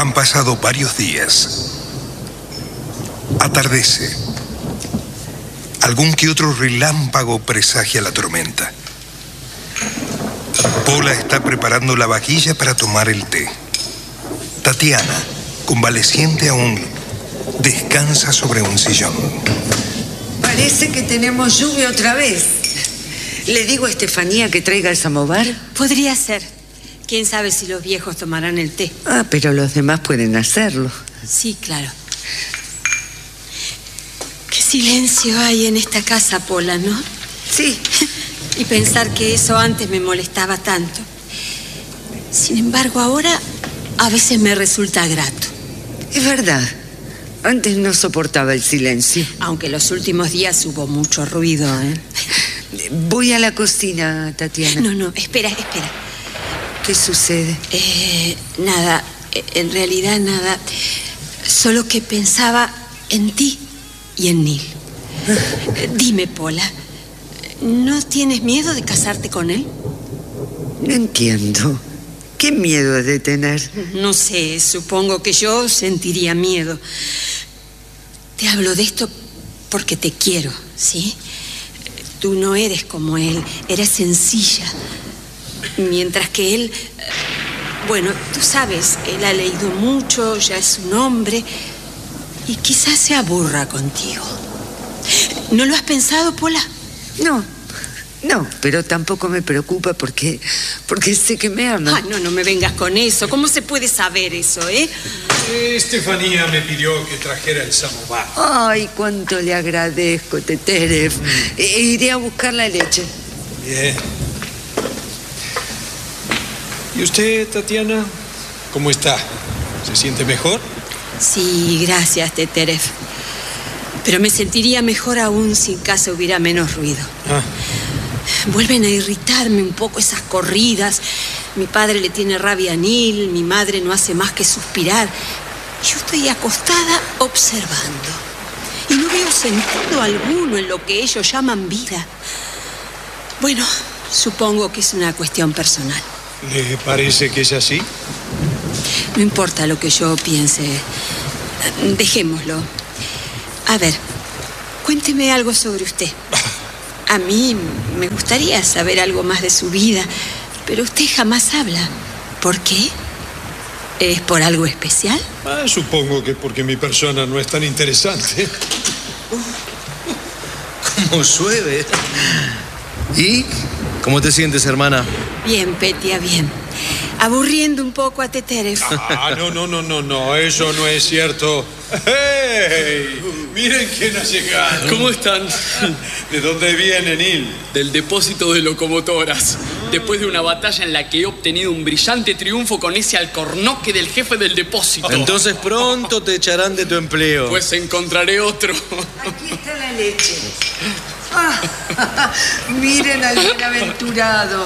Han pasado varios días. Atardece. Algún que otro relámpago presagia la tormenta. Pola está preparando la vajilla para tomar el té. Tatiana, convaleciente aún, descansa sobre un sillón. Parece que tenemos lluvia otra vez. ¿Le digo a Estefanía que traiga el samovar? Podría ser. ¿Quién sabe si los viejos tomarán el té? Ah, pero los demás pueden hacerlo. Sí, claro. Qué silencio hay en esta casa, Pola, ¿no? Sí. Y pensar que eso antes me molestaba tanto. Sin embargo, ahora a veces me resulta grato. Es verdad. Antes no soportaba el silencio. Aunque los últimos días hubo mucho ruido, ¿eh? Voy a la cocina, Tatiana. No, espera. ¿Qué sucede? Nada, en realidad nada. Solo que pensaba en ti y en Neil. Dime, Pola, ¿no tienes miedo de casarte con él? No entiendo. ¿Qué miedo has de tener? No sé, supongo que yo sentiría miedo. Te hablo de esto porque te quiero, ¿sí? Tú no eres como él, eres sencilla. Mientras que él, bueno, tú sabes, él ha leído mucho, ya es un hombre y quizás se aburra contigo. ¿No lo has pensado, Pola? No, pero tampoco me preocupa porque sé que me ama. Ah, no me vengas con eso. ¿Cómo se puede saber eso, eh? Estefanía me pidió que trajera el samovar. Ay, cuánto le agradezco, Teteref. Iré a buscar la leche. Bien. ¿Y usted, Tatiana? ¿Cómo está? ¿Se siente mejor? Sí, gracias, Teteref. Pero me sentiría mejor aún si en casa hubiera menos ruido. Vuelven a irritarme un poco esas corridas. Mi padre le tiene rabia a Neil, mi madre no hace más que suspirar. Yo estoy acostada observando. Y no veo sentido alguno en lo que ellos llaman vida. Bueno, supongo que es una cuestión personal. ¿Le parece que es así? No importa lo que yo piense. Dejémoslo. A ver, cuénteme algo sobre usted. A mí me gustaría saber algo más de su vida, pero usted jamás habla. ¿Por qué? ¿Es por algo especial? Supongo que porque mi persona no es tan interesante. ¿Cómo llueve? ¿Y cómo te sientes, hermana? Bien, Petia, bien. Aburriendo un poco a Teteref. No, eso no es cierto. ¡Hey! Miren quién ha llegado. ¿Cómo están? ¿De dónde viene, Neil? Del depósito de locomotoras. Después de una batalla en la que he obtenido un brillante triunfo con ese alcornoque del jefe del depósito. Entonces pronto te echarán de tu empleo. Pues encontraré otro. Aquí está la leche. Miren al bienaventurado.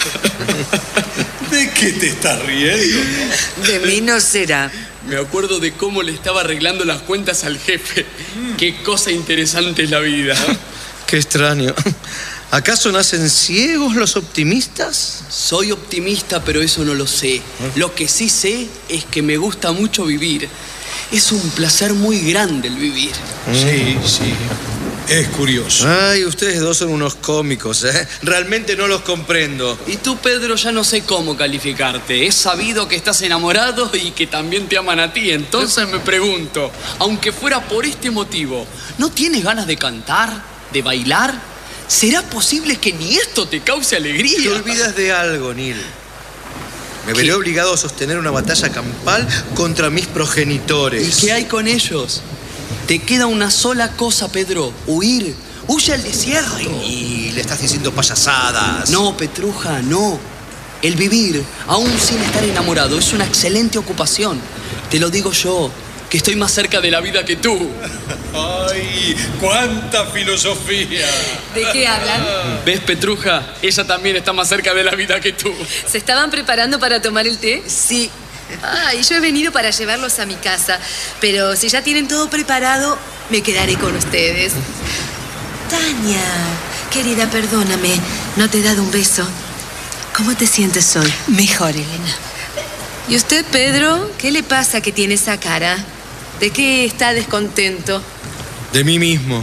¿De qué te estás riendo? De mí no será. Me acuerdo de cómo le estaba arreglando las cuentas al jefe. Qué cosa interesante es la vida. Qué extraño. ¿Acaso nacen ciegos los optimistas? Soy optimista, pero eso no lo sé. Lo que sí sé es que me gusta mucho vivir. Es un placer muy grande el vivir. Sí. Es curioso. Ay, ustedes dos son unos cómicos, ¿eh? Realmente no los comprendo. Y tú, Pedro, ya no sé cómo calificarte. He sabido que estás enamorado y que también te aman a ti. Entonces me pregunto, aunque fuera por este motivo, ¿no tienes ganas de cantar, de bailar? ¿Será posible que ni esto te cause alegría? Te olvidas de algo, Neil. Me veré obligado a sostener una batalla campal contra mis progenitores. ¿Y qué hay con ellos? Te queda una sola cosa, Pedro. Huir. Huye al desierto. Y le estás diciendo payasadas. No, Petruja, no. El vivir, aún sin estar enamorado, es una excelente ocupación. Te lo digo yo, que estoy más cerca de la vida que tú. ¡Ay! ¡Cuánta filosofía! ¿De qué hablan? ¿Ves, Petruja? Ella también está más cerca de la vida que tú. ¿Se estaban preparando para tomar el té? Sí. Y yo he venido para llevarlos a mi casa. Pero si ya tienen todo preparado, me quedaré con ustedes. Tania, querida, perdóname. No te he dado un beso. ¿Cómo te sientes hoy? Mejor, Elena. ¿Y usted, Pedro? ¿Qué le pasa que tiene esa cara? ¿De qué está descontento? De mí mismo.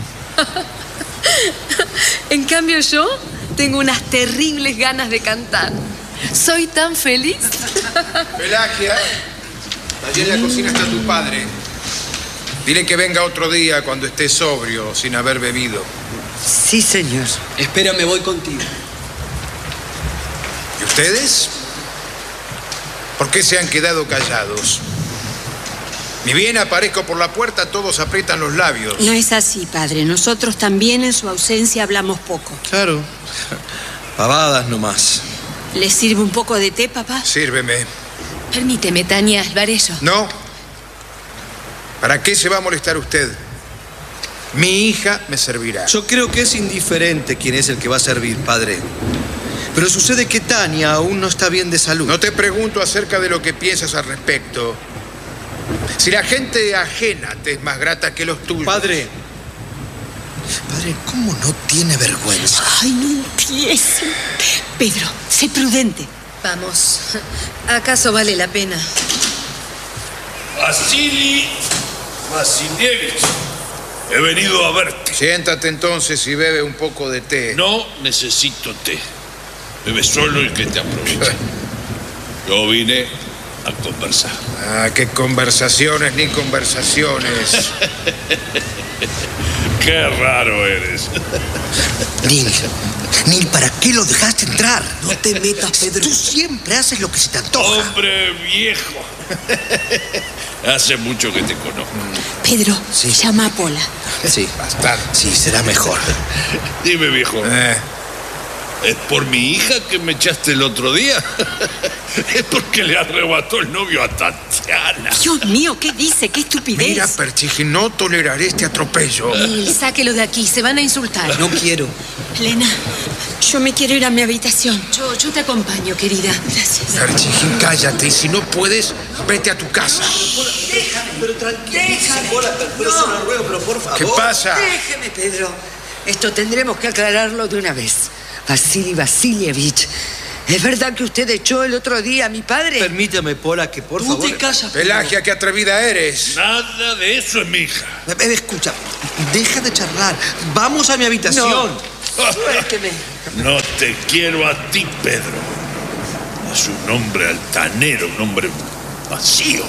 En cambio yo tengo unas terribles ganas de cantar. Soy tan feliz. Pelagia, allí en la cocina está tu padre. Dile que venga otro día cuando esté sobrio, sin haber bebido. Sí, señor. Espérame, voy contigo. ¿Y ustedes? ¿Por qué se han quedado callados? Ni bien aparezco por la puerta, todos aprietan los labios. No es así, padre. Nosotros también en su ausencia hablamos poco. Claro. Pavadas nomás. ¿Le sirve un poco de té, papá? Sírveme. Permíteme, Tania Alvarello. No. ¿Para qué se va a molestar usted? Mi hija me servirá. Yo creo que es indiferente quién es el que va a servir, padre. Pero sucede que Tania aún no está bien de salud. No te pregunto acerca de lo que piensas al respecto. Si la gente ajena te es más grata que los tuyos. Padre, ¿cómo no tiene vergüenza? Ay, no empiece. Pedro, sé prudente. Vamos. ¿Acaso vale la pena? Vasily Vasilievich, he venido a verte. Siéntate entonces y bebe un poco de té. No necesito té. Bebe solo el que te aproveche. Yo vine a conversar. Ah, qué conversaciones ni conversaciones. Qué raro eres. Nil, ¿para qué lo dejaste entrar? No te metas, Pedro. Tú siempre haces lo que se te antoja. Hombre viejo. Hace mucho que te conozco. Pedro, llama a Pola. Sí, Bastante. sí, será mejor. Dime, viejo. ¿Es por mi hija que me echaste el otro día? Es porque le arrebató el novio a Tatiana. Dios mío, ¿qué dice? ¡Qué estupidez! Mira, Perchigi, no toleraré este atropello. Sáquelo de aquí, se van a insultar. No quiero. Elena, yo me quiero ir a mi habitación. Yo te acompaño, querida. Gracias. Perchigi, cállate. Y si no puedes, vete a tu casa. Pero tranquilo. Pero se lo ruego, pero por favor. ¿Qué pasa? Déjeme, Pedro. Esto tendremos que aclararlo de una vez. Vasily Vasilievich, ¿es verdad que usted echó el otro día a mi padre? Permítame, Pola, que por Tú favor... te callas, Pedro. Pelagia, qué atrevida eres. Nada de eso es mi hija. Escucha, deja de charlar. Vamos a mi habitación. Suélteme. No te quiero a ti, Pedro. Es un hombre altanero, un hombre vacío.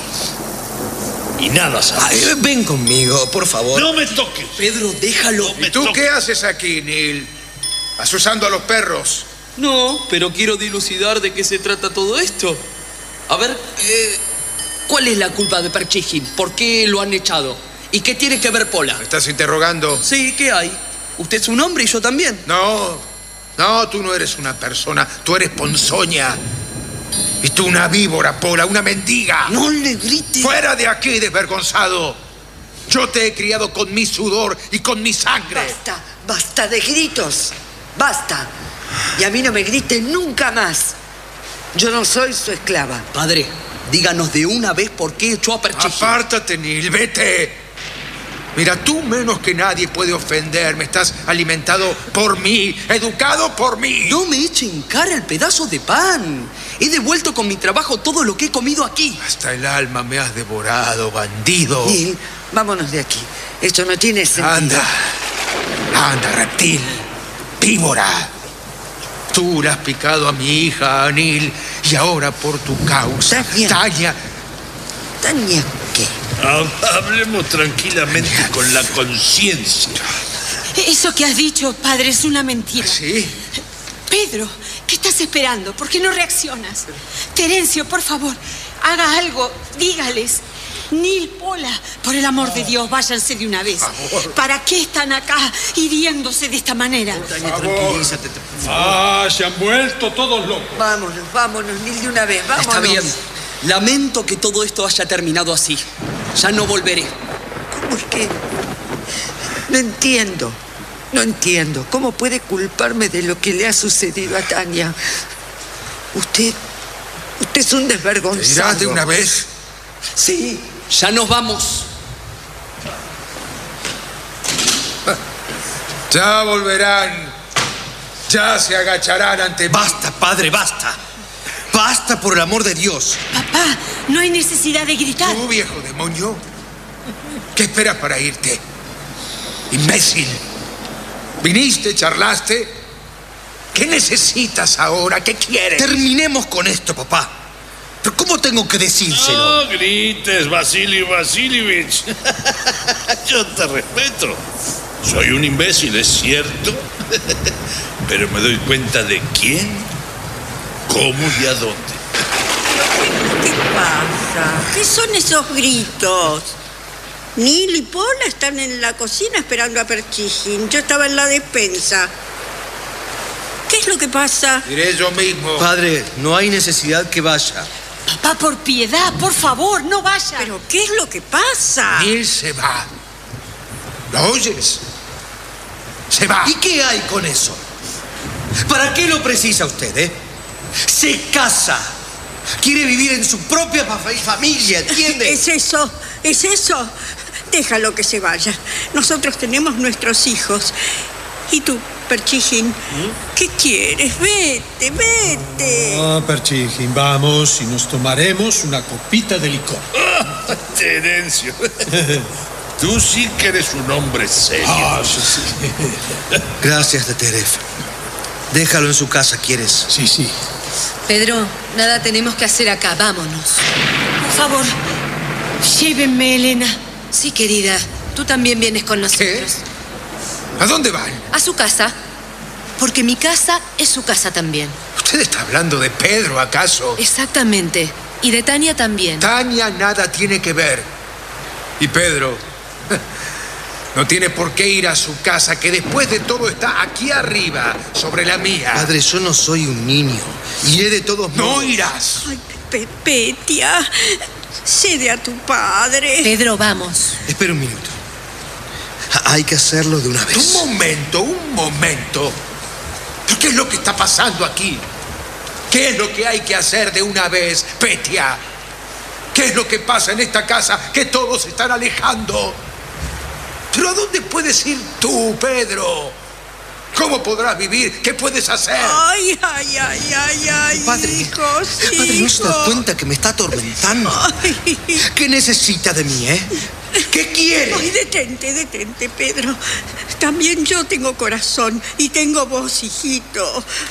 Y nada sabes. Ven conmigo, por favor. No me toques. Pedro, déjalo. No me ¿Y tú toques. qué haces aquí, Neil? Asusando a los perros. No, pero quiero dilucidar de qué se trata todo esto. A ver, ¿cuál es la culpa de Perchigin? ¿Por qué lo han echado? ¿Y qué tiene que ver Pola? ¿Me estás interrogando? Sí, ¿qué hay? Usted es un hombre y yo también. No, tú no eres una persona, tú eres ponzoña. Y tú una víbora, Pola, una mendiga. No le grite. ¡Fuera de aquí, desvergonzado! Yo te he criado con mi sudor y con mi sangre. Basta de gritos. Basta. Y a mí no me grite nunca más. Yo no soy su esclava. Padre, díganos de una vez por qué echó a Perchigin. Apártate, Neil, vete. Mira, tú menos que nadie puede ofenderme. Estás alimentado por mí, educado por mí. No me eche en cara el pedazo de pan. He devuelto con mi trabajo todo lo que he comido aquí. Hasta el alma me has devorado, bandido. Neil, vámonos de aquí. Esto no tiene sentido. Anda, reptil, víbora. Tú le has picado a mi hija, Neil, y ahora por tu causa, Tania, ¿qué? Hablemos tranquilamente con la conciencia. Eso que has dicho, padre, es una mentira. ¿Sí? Pedro, ¿qué estás esperando? ¿Por qué no reaccionas? Terencio, por favor, haga algo, dígales. Neil, Pola, por el amor de Dios, váyanse de una vez. ¿Para qué están acá hiriéndose de esta manera? Tranquilízate. Se han vuelto todos locos. Vámonos, Neil, de una vez, vámonos. Está bien. Lamento que todo esto haya terminado así. Ya no volveré. ¿Cómo es que? No entiendo. ¿Cómo puede culparme de lo que le ha sucedido a Tania? Usted es un desvergonzado. ¿Te irás de una vez? Sí, ya nos vamos. Ya volverán. Ya se agacharán ante mí. Basta, padre, basta. Basta, por el amor de Dios. Papá, no hay necesidad de gritar. Tú, viejo demonio, ¿qué esperas para irte? Imbécil. ¿Viniste, charlaste? ¿Qué necesitas ahora? ¿Qué quieres? Terminemos con esto, papá. ¿Pero cómo tengo que decírselo? No grites, Vasily Vasilievich. Yo te respeto. Soy un imbécil, es cierto. Pero me doy cuenta de quién, cómo y a dónde. ¿Qué pasa? ¿Qué son esos gritos? Neil y Paula están en la cocina esperando a Perchigin. Yo estaba en la despensa. ¿Qué es lo que pasa? Diré yo mismo. Padre, no hay necesidad que vaya. Papá, por piedad, por favor, no vaya. ¿Pero qué es lo que pasa? Neil se va. ¿Lo oyes? Se va. ¿Y qué hay con eso? ¿Para qué lo precisa usted, Se casa. Quiere vivir en su propia familia, ¿entiende? Es eso. Déjalo que se vaya. Nosotros tenemos nuestros hijos. ¿Y tú, Perchigin? ¿Qué quieres? Vete. Ah, Perchigin, vamos y nos tomaremos una copita de licor. Terencio, tú sí que eres un hombre serio. Sí. Gracias, Teterev. Déjalo en su casa, ¿quieres? Sí. Pedro, nada tenemos que hacer acá. Vámonos. Por favor, llévenme, Elena. Sí, querida. Tú también vienes con nosotros. ¿Qué? ¿A dónde van? A su casa. Porque mi casa es su casa también. ¿Usted está hablando de Pedro, acaso? Exactamente. Y de Tania también. Tania nada tiene que ver. Y Pedro no tiene por qué ir a su casa, que después de todo está aquí arriba, sobre la mía. Padre, yo no soy un niño. Iré de todos modos. No irás. Ay, Petia, cede a tu padre. Pedro, vamos. Espera un minuto. Hay que hacerlo de una vez. Un momento. ¿Pero qué es lo que está pasando aquí? ¿Qué es lo que hay que hacer de una vez, Petia? ¿Qué es lo que pasa en esta casa que todos se están alejando? ¿Pero a dónde puedes ir tú, Pedro? ¿Cómo podrás vivir? ¿Qué puedes hacer? Ay, Padre, hijos. Padre, ¿no se da cuenta que me está atormentando? Ay. ¿Qué necesita de mí, ¿Qué quiere? Ay, detente, Pedro. También yo tengo corazón y tengo voz, hijito.